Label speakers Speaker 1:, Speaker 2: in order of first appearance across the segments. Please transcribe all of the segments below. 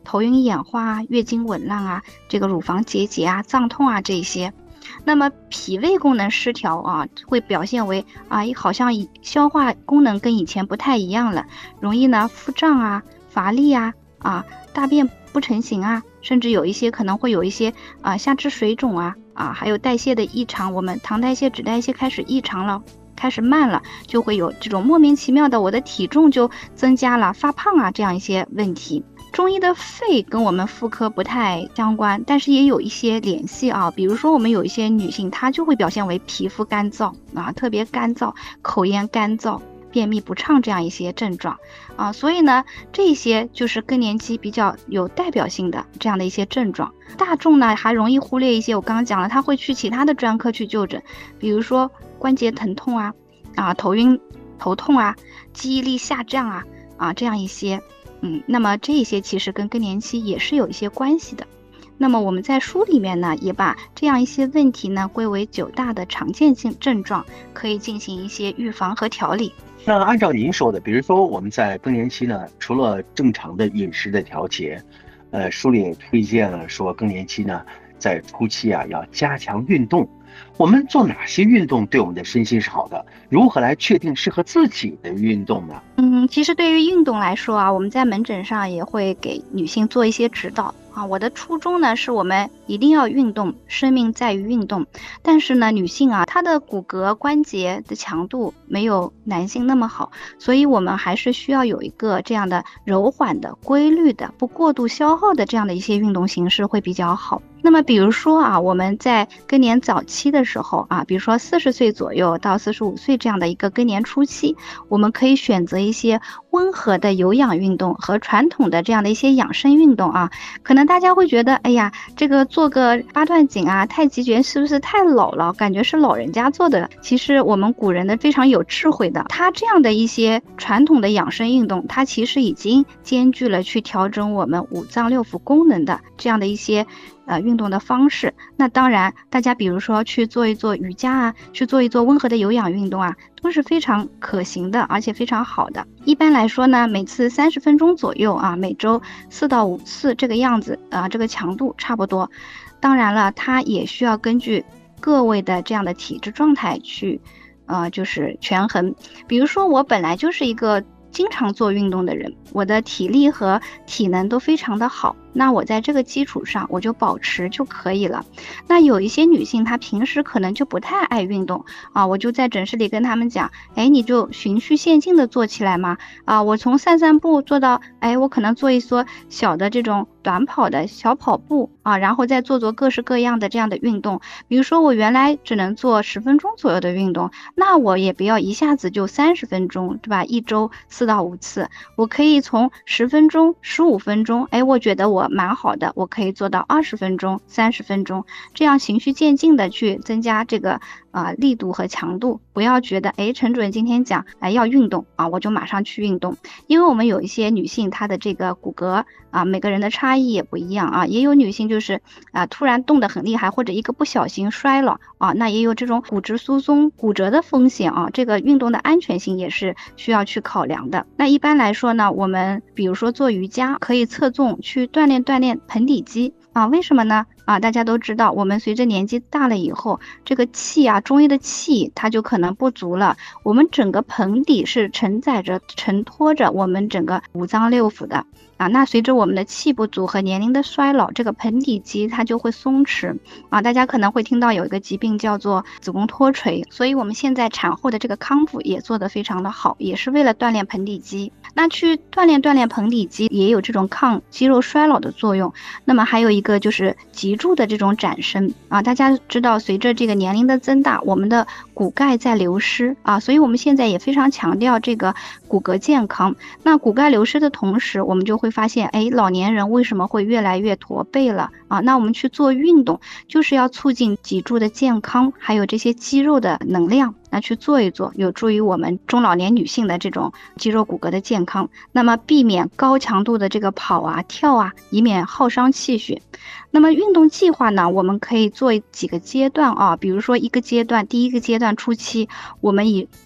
Speaker 1: 头晕眼花啊、月经紊乱啊、这个乳房结节啊、胀痛啊这些。那么脾胃功能失调啊，会表现为好像消化功能跟以前不太一样了，容易呢腹胀啊、乏力啊、大便不成形啊，甚至有一些可能会有一些下肢水肿啊，还有代谢的异常，我们糖代谢、脂代谢开始异常了。开始慢了，就会有这种莫名其妙的，我的体重就增加了、发胖啊这样一些问题。中医的肺跟我们妇科不太相关，但是也有一些联系啊。比如说我们有一些女性，她就会表现为皮肤干燥啊，特别干燥，口咽干燥、便秘不畅这样一些症状啊。所以呢，这些就是更年期比较有代表性的这样的一些症状。大众呢还容易忽略一些，我刚刚讲了，他会去其他的专科去就诊，比如说关节疼痛啊、头晕、头痛啊、记忆力下降啊这样一些。那么这些其实跟更年期也是有一些关系的。那么我们在书里面呢，也把这样一些问题呢归为9大的常见性症状，可以进行一些预防和调理。
Speaker 2: 那按照您说的，比如说我们在更年期呢，除了正常的饮食的调节，书里也推荐了说更年期呢，在初期要加强运动。我们做哪些运动对我们的身心是好的？如何来确定适合自己的运动呢？
Speaker 1: 其实对于运动来说我们在门诊上也会给女性做一些指导我的初衷呢是我们一定要运动，生命在于运动。但是呢，女性她的骨骼关节的强度没有男性那么好，所以我们还是需要有一个这样的柔缓的、规律的、不过度消耗的这样的一些运动形式会比较好。那么比如说我们在更年早期的时候比如说40岁左右到45岁这样的一个更年初期，我们可以选择一些温和的有氧运动和传统的这样的一些养生运动可能大家会觉得，哎呀，这个做个八段锦太极拳是不是太老了？感觉是老人家做的。其实我们古人的非常有智慧的，他这样的一些传统的养生运动，它其实已经兼具了去调整我们五脏六腑功能的这样的一些运动的方式。那当然，大家比如说去做一做瑜伽去做一做温和的有氧运动都是非常可行的，而且非常好的。一般来说呢，每次30分钟左右每周4到5次这个样子这个强度差不多。当然了，它也需要根据各位的这样的体质状态去就是权衡。比如说我本来就是一个经常做运动的人，我的体力和体能都非常的好，那我在这个基础上我就保持就可以了。那有一些女性她平时可能就不太爱运动我就在诊室里跟她们讲，你就循序渐进的做起来嘛我从散散步做到我可能做一做小的这种短跑的小跑步然后再做各式各样的这样的运动。比如说我原来只能做10分钟左右的运动，那我也不要一下子就30分钟，对吧？一周4到5次，我可以从10分钟、15分钟，我觉得我蛮好的，我可以做到20分钟、30分钟，这样循序渐进的去增加这个力度和强度。不要觉得陈主任今天讲要运动我就马上去运动。因为我们有一些女性她的这个骨骼每个人的差异也不一样也有女性就是突然动得很厉害，或者一个不小心摔了那也有这种骨质疏松骨折的风险这个运动的安全性也是需要去考量的。那一般来说呢，我们比如说做瑜伽可以侧重去锻炼盆底肌为什么呢大家都知道，我们随着年纪大了以后，这个气中医的气它就可能不足了。我们整个盆底是承载着、承托着我们整个五脏六腑的那随着我们的气不足和年龄的衰老，这个盆底肌它就会松弛大家可能会听到有一个疾病叫做子宫脱垂，所以我们现在产后的这个康复也做得非常的好，也是为了锻炼盆底肌。那去锻炼盆底肌也有这种抗肌肉衰老的作用。那么还有一个就是脊柱的这种展伸大家知道随着这个年龄的增大，我们的骨钙在流失所以我们现在也非常强调这个骨骼健康。那骨钙流失的同时，我们就会发现老年人为什么会越来越驼背了那我们去做运动就是要促进脊柱的健康，还有这些肌肉的能量去做一做，有助于我们中老年女性的这种肌肉骨骼的健康。那么避免高强度的这个跑跳以免耗伤气血。那么运动计划呢，我们可以做几个阶段比如说第一个阶段初期，我们以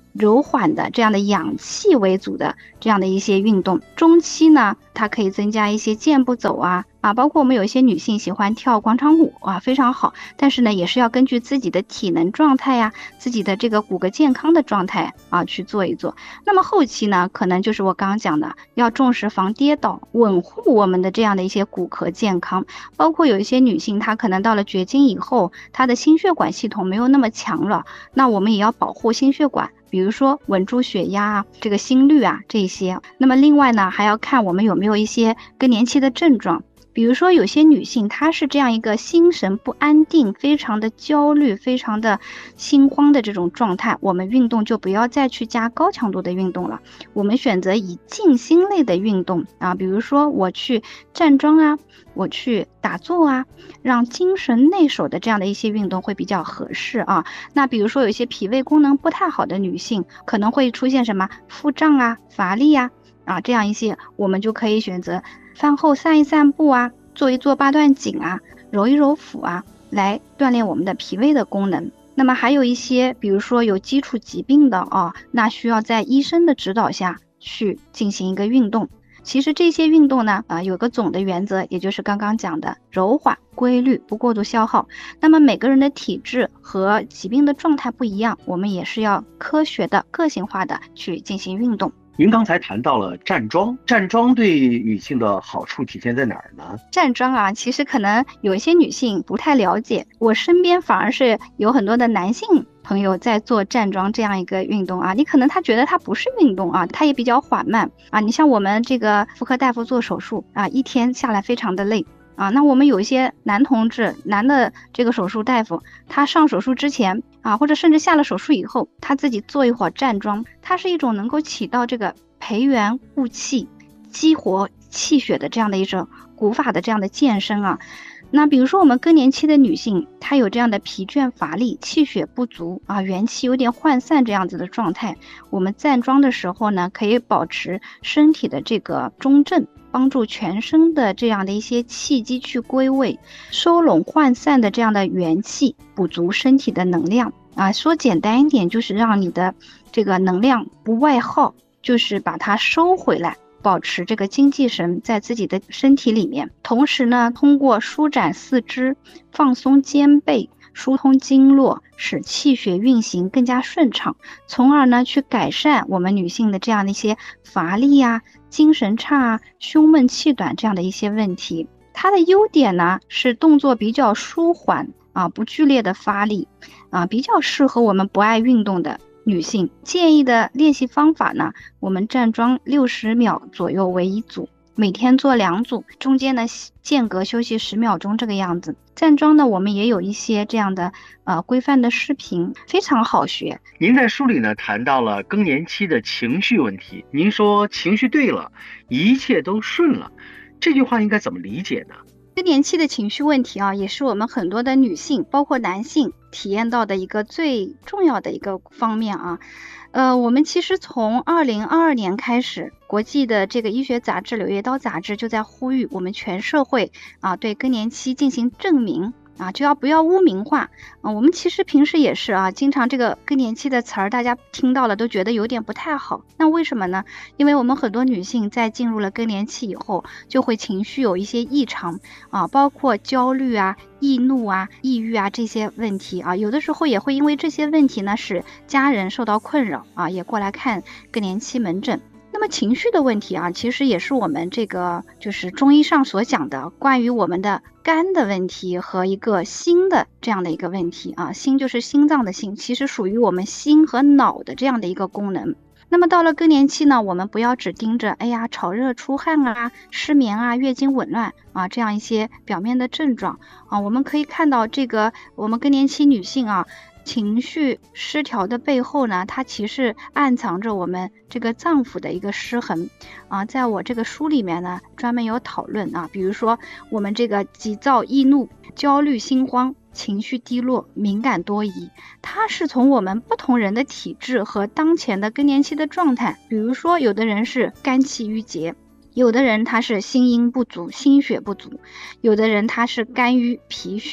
Speaker 1: 柔缓的这样的养气为主的这样的一些运动。中期呢，它可以增加一些健步走包括我们有一些女性喜欢跳广场舞非常好，但是呢也是要根据自己的体能状态自己的这个骨骼健康的状态去做一做。那么后期呢，可能就是我刚刚讲的，要重视防跌倒，稳护我们的这样的一些骨骼健康。包括有一些女性，她可能到了绝经以后，她的心血管系统没有那么强了，那我们也要保护心血管，比如说稳住血压这个心率这些。那么另外呢，还要看我们有没有一些更年期的症状。比如说有些女性她是这样一个心神不安定，非常的焦虑，非常的心慌的这种状态，我们运动就不要再去加高强度的运动了，我们选择以静心类的运动比如说我去站桩我去打坐让精神内守的这样的一些运动会比较合适那比如说有一些脾胃功能不太好的女性，可能会出现什么腹胀乏力这样一些，我们就可以选择饭后散一散步做一做八段锦揉一揉腹来锻炼我们的脾胃的功能。那么还有一些比如说有基础疾病的那需要在医生的指导下去进行一个运动。其实这些运动呢有个总的原则，也就是刚刚讲的柔缓规律，不过度消耗。那么每个人的体质和疾病的状态不一样，我们也是要科学的个性化的去进行运动。
Speaker 2: 您刚才谈到了站桩，站桩对女性的好处体现在哪儿呢？
Speaker 1: 站桩其实可能有一些女性不太了解，我身边反而是有很多的男性朋友在做站桩这样一个运动你可能他觉得它不是运动它也比较缓慢你像我们这个妇科大夫做手术一天下来非常的累那我们有一些男同志，男的这个手术大夫，他上手术之前或者甚至下了手术以后，他自己做一会儿站桩，它是一种能够起到这个培元固气、激活气血的这样的一种古法的这样的健身那比如说我们更年期的女性，她有这样的疲倦乏力、气血不足元气有点涣散这样子的状态，我们站桩的时候呢，可以保持身体的这个中正，帮助全身的这样的一些气机去归位，收拢涣散的这样的元气，补足身体的能量说简单一点，就是让你的这个能量不外耗，就是把它收回来，保持这个精气神在自己的身体里面。同时呢，通过舒展四肢，放松肩背，疏通经络，使气血运行更加顺畅，从而呢去改善我们女性的这样的一些乏力精神差胸闷气短这样的一些问题。它的优点呢是动作比较舒缓不剧烈的发力比较适合我们不爱运动的女性。建议的练习方法呢，我们站桩60秒左右为一组，每天做2组，中间呢间隔休息10秒钟这个样子。站桩呢，我们也有一些这样的规范的视频，非常好学。
Speaker 2: 您在书里呢谈到了更年期的情绪问题，您说情绪对了，一切都顺了，这句话应该怎么理解呢？
Speaker 1: 更年期的情绪问题也是我们很多的女性包括男性体验到的一个最重要的一个方面我们其实从2022年开始，国际的这个医学杂志《柳叶刀》杂志就在呼吁我们全社会对更年期进行正名就不要污名化我们其实平时也是经常这个更年期的词儿大家听到了都觉得有点不太好。那为什么呢？因为我们很多女性在进入了更年期以后，就会情绪有一些异常包括焦虑易怒抑郁这些问题有的时候也会因为这些问题呢使家人受到困扰也过来看更年期门诊。那么情绪的问题其实也是我们这个就是中医上所讲的关于我们的肝的问题和一个心的这样的一个问题心就是心脏的心，其实属于我们心和脑的这样的一个功能。那么到了更年期呢，我们不要只盯着潮热出汗失眠月经紊乱这样一些表面的症状我们可以看到这个我们更年期女性情绪失调的背后呢，它其实暗藏着我们这个脏腑的一个失衡在我这个书里面呢专门有讨论比如说我们这个急躁易怒、焦虑心慌、情绪低落、敏感多疑，它是从我们不同人的体质和当前的更年期的状态，比如说有的人是肝气郁结，有的人他是心阴不足、心血不足，有的人他是肝郁脾虚，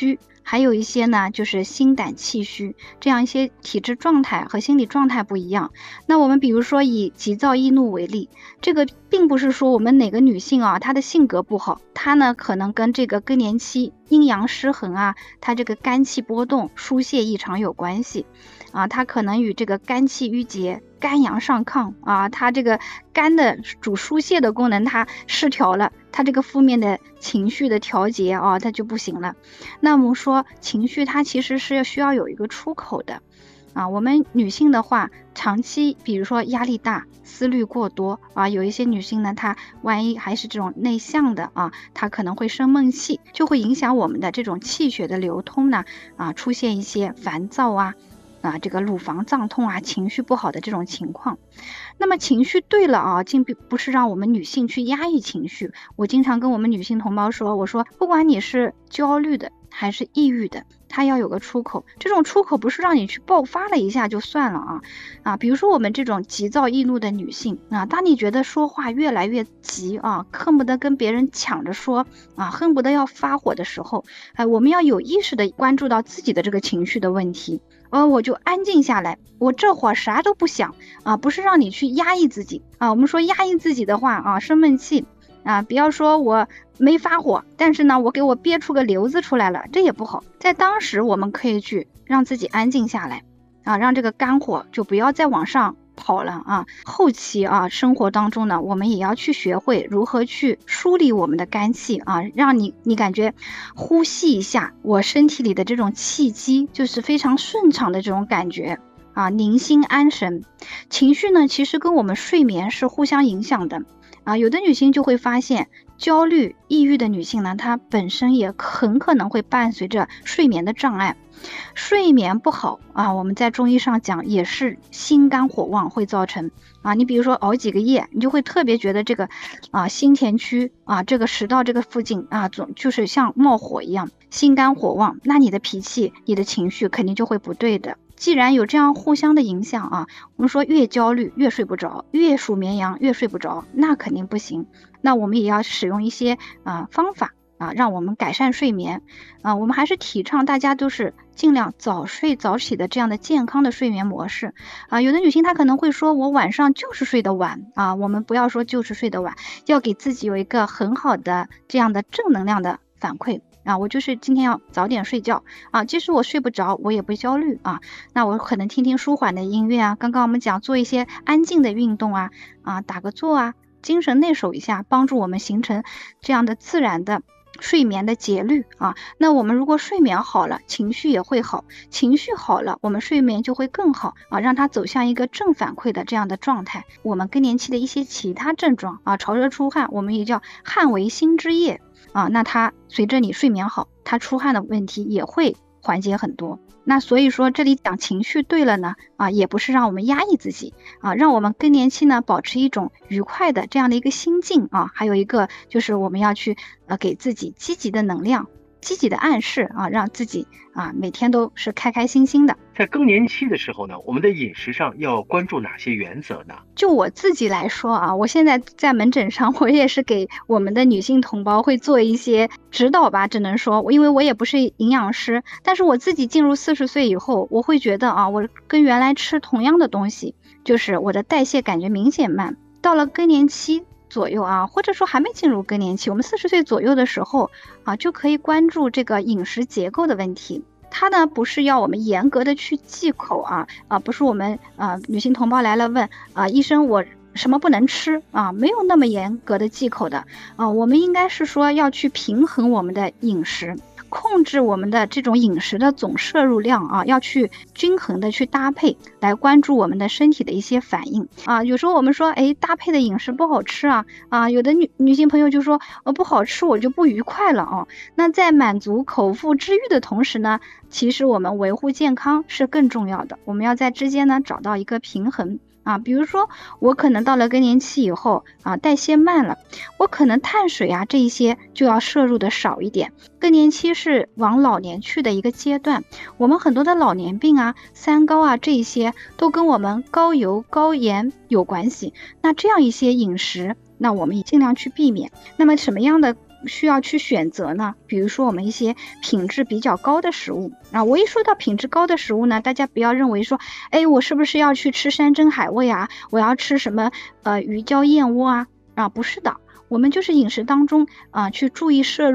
Speaker 1: 还有一些呢就是心胆气虚，这样一些体质状态和心理状态不一样。那我们比如说以急躁易怒为例，这个并不是说我们哪个女性啊她的性格不好，她呢可能跟这个更年期阴阳失衡啊，她这个肝气波动疏泄异常有关系啊，她可能与这个肝气郁结、肝阳上亢啊，她这个肝的主疏泄的功能它失调了，她这个负面的情绪的调节啊，它就不行了。那我们说情绪它其实是需要有一个出口的啊，我们女性的话，长期比如说压力大、思虑过多啊，有一些女性呢，她万一还是这种内向的啊，她可能会生闷气，就会影响我们的这种气血的流通呢啊，出现一些烦躁这个乳房胀痛啊，情绪不好的这种情况。那么情绪对了啊，并不是让我们女性去压抑情绪。我经常跟我们女性同胞说，我说不管你是焦虑的还是抑郁的，它要有个出口。这种出口不是让你去爆发了一下就算了比如说我们这种急躁易怒的女性当你觉得说话越来越急恨不得跟别人抢着说恨不得要发火的时候，我们要有意识的关注到自己的这个情绪的问题。我就安静下来，我这会儿啥都不想不是让你去压抑自己我们说压抑自己的话生闷气不要说我没发火，但是呢我给我憋出个瘤子出来了，这也不好。在当时我们可以去让自己安静下来让这个肝火就不要再往上跑了后期生活当中呢，我们也要去学会如何去梳理我们的肝气让你感觉呼吸一下，我身体里的这种气机就是非常顺畅的这种感觉宁心安神。情绪呢其实跟我们睡眠是互相影响的有的女性就会发现焦虑抑郁的女性呢，她本身也很可能会伴随着睡眠的障碍。睡眠不好我们在中医上讲也是心肝火旺会造成你比如说熬几个夜，你就会特别觉得这个心田区这个食道这个附近总就是像冒火一样，心肝火旺，那你的脾气你的情绪肯定就会不对的。既然有这样互相的影响我们说越焦虑越睡不着，越数绵羊越睡不着，那肯定不行。那我们也要使用一些方法让我们改善睡眠我们还是提倡大家都是尽量早睡早起的这样的健康的睡眠模式有的女性她可能会说我晚上就是睡得晚我们不要说就是睡得晚，要给自己有一个很好的这样的正能量的反馈我就是今天要早点睡觉即使我睡不着我也不焦虑那我可能听听舒缓的音乐刚刚我们讲做一些安静的运动打个坐精神内守一下，帮助我们形成这样的自然的睡眠的节律那我们如果睡眠好了，情绪也会好，情绪好了，我们睡眠就会更好让它走向一个正反馈的这样的状态。我们更年期的一些其他症状潮热出汗，我们也叫汗为心之液那它随着你睡眠好，它出汗的问题也会缓解很多。那所以说这里讲情绪对了呢也不是让我们压抑自己让我们更年期呢保持一种愉快的这样的一个心境还有一个就是我们要去给自己积极的能量，积极的暗示让自己每天都是开开心心的。
Speaker 2: 在更年期的时候呢，我们的饮食上要关注哪些原则呢？
Speaker 1: 就我自己来说我现在在门诊上，我也是给我们的女性同胞会做一些指导吧，只能说因为我也不是营养师，但是我自己进入40岁以后，我会觉得我跟原来吃同样的东西，就是我的代谢感觉明显慢。到了更年期左右或者说还没进入更年期，我们40岁左右的时候就可以关注这个饮食结构的问题。它呢不是要我们严格的去忌口不是我们女性同胞来了问医生我什么不能吃没有那么严格的忌口的我们应该是说要去平衡我们的饮食，控制我们的这种饮食的总摄入量要去均衡的去搭配，来关注我们的身体的一些反应有时候我们说搭配的饮食不好吃有的女性朋友就说不好吃我就不愉快了那在满足口腹之欲的同时呢，其实我们维护健康是更重要的，我们要在之间呢找到一个平衡比如说我可能到了更年期以后代谢慢了，我可能碳水这一些就要摄入的少一点。更年期是往老年去的一个阶段，我们很多的老年病三高这一些都跟我们高油高盐有关系，那这样一些饮食那我们也尽量去避免。那么什么样的需要去选择呢？比如说我们一些品质比较高的食物啊，我一说到品质高的食物呢，大家不要认为说，哎，我是不是要去吃山珍海味啊？我要吃什么鱼胶燕窝啊？不是的，我们就是饮食当中去注意摄入